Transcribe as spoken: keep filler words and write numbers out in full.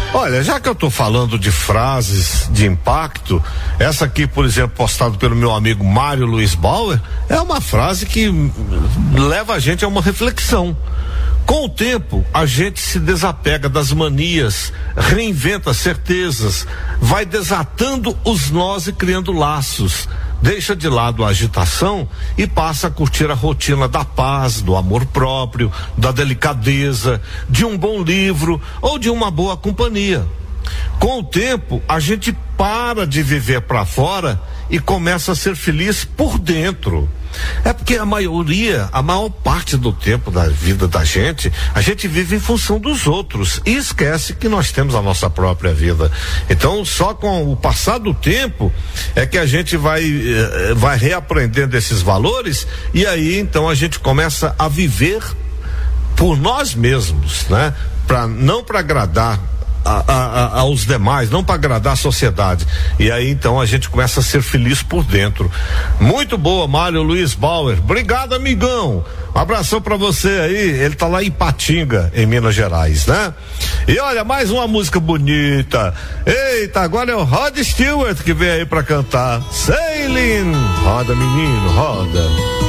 Olha, já que eu tô falando de frases de impacto, essa aqui, por exemplo, postada pelo meu amigo Mário Luiz Bauer, é uma frase que leva a gente a uma reflexão. Com o tempo, a gente se desapega das manias, reinventa certezas, vai desatando os nós e criando laços. Deixa de lado a agitação e passa a curtir a rotina da paz, do amor próprio, da delicadeza, de um bom livro ou de uma boa companhia. Com o tempo, a gente para de viver para fora e começa a ser feliz por dentro. É porque a maioria, a maior parte do tempo da vida da gente, a gente vive em função dos outros e esquece que nós temos a nossa própria vida. Então, só com o passar do tempo é que a gente vai eh, vai reaprendendo esses valores e aí então a gente começa a viver por nós mesmos, né? Pra, não para agradar A, a, aos demais, não para agradar a sociedade. E aí então a gente começa a ser feliz por dentro. Muito boa, Mário Luiz Bauer. Obrigado, amigão. Um abração pra você aí. Ele tá lá em Patinga, em Minas Gerais, né? E olha, mais uma música bonita. Eita, agora é o Rod Stewart que vem aí pra cantar. Sailing. Roda, menino, roda.